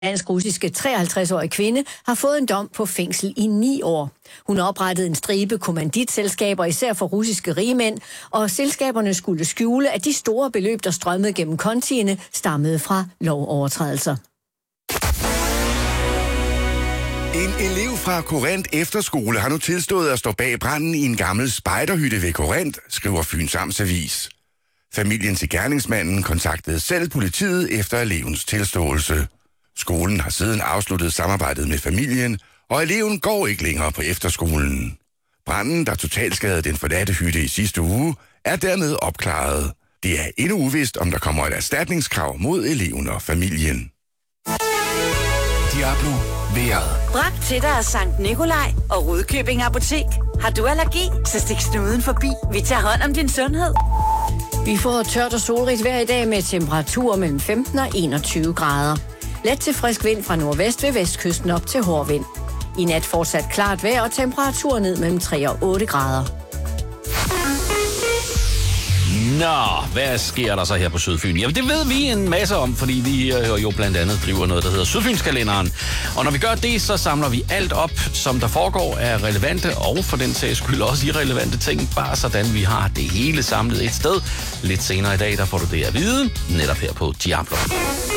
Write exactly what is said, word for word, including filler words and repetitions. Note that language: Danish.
Dansk-russiske treoghalvtreds-årige kvinde har fået en dom på fængsel i ni år. Hun oprettede en stribe kommanditselskaber, især for russiske rigmænd, og selskaberne skulle skjule, at de store beløb, der strømmede gennem kontiene, stammede fra lovovertrædelser. En elev fra Korinth Efterskole har nu tilstået at stå bag branden i en gammel spejderhytte ved Korinth, skriver Fyns Amtsavis. Familien til gerningsmanden kontaktede selv politiet efter elevens tilståelse. Skolen har siden afsluttet samarbejdet med familien, og eleven går ikke længere på efterskolen. Branden, der totalt skadede den forladte hytte i sidste uge, er dermed opklaret. Det er endnu uvist, om der kommer et erstatningskrav mod eleven og familien. Diablo vejret. Bragt til dig af Sankt Nikolaj og Rudkøbing Apotek. Har du allergi, så stik snuden forbi. Vi tager hånd om din sundhed. Vi får tørt og solrigt vejr i dag med temperaturer mellem femten og enogtyve grader. Let til frisk vind fra nordvest ved vestkysten op til hård vind. I nat fortsat klart vejr og temperaturer ned mellem tre og otte grader. Nå, hvad sker der så her på Sydfyn? Jamen, det ved vi en masse om, fordi vi øh, jo blandt andet driver noget, der hedder Sydfynskalenderen. Og når vi gør det, så samler vi alt op, som der foregår af relevante og for den sags skyld også irrelevante ting, bare sådan vi har det hele samlet et sted. Lidt senere i dag, der får du det at vide, netop her på Diablo.